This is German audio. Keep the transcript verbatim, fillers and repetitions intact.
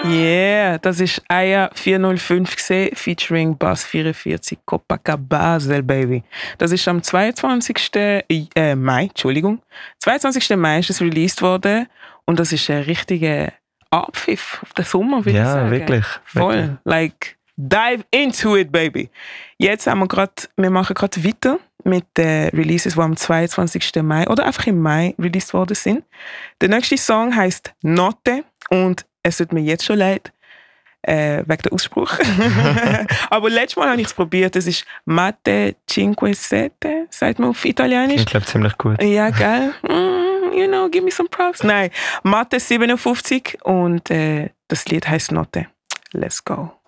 Yeah, das war Aya vierhundertfünf gesehen, featuring Bass vierundvierzig, Copacabana, Baby. Das ist am zweiundzwanzigsten Äh, Mai, Entschuldigung. zweiundzwanzigsten Mai ist es released worden und das ist ein richtiger Abpfiff auf den Sommer, würde Ja, ich sagen. wirklich. Voll. Wirklich. Like, dive into it, baby. Jetzt haben wir gerade, wir machen gerade weiter mit den Releases, die am zweiundzwanzigsten Mai oder einfach im Mai released worden sind. Der nächste Song heisst Notte und es tut mir jetzt schon leid, äh, wegen der Ausspruch. Aber letztes Mal habe ich es probiert. Es ist Mate Cinque Sette, sagt man auf Italienisch. Ich glaube ziemlich gut. Ja, geil. Mm, you know, give me some props. Nein, Mate siebenundfünfzig und äh, das Lied heisst Notte. Let's go.